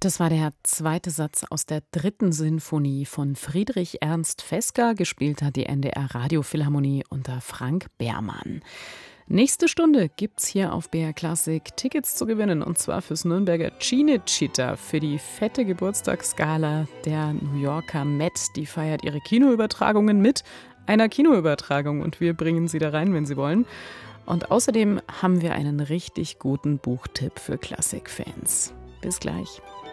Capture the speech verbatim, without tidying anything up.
Das war der zweite Satz aus der dritten Sinfonie von Friedrich Ernst Fesker. Gespielt hat die N D R Radiophilharmonie unter Frank Behrmann. Nächste Stunde gibt's hier auf B R Classic Tickets zu gewinnen, und zwar fürs Nürnberger Cinecittà, für die fette Geburtstagsgala der New Yorker Met. Die feiert ihre Kinoübertragungen mit einer Kinoübertragung, und wir bringen sie da rein, wenn Sie wollen. Und außerdem haben wir einen richtig guten Buchtipp für Klassikfans. Bis gleich.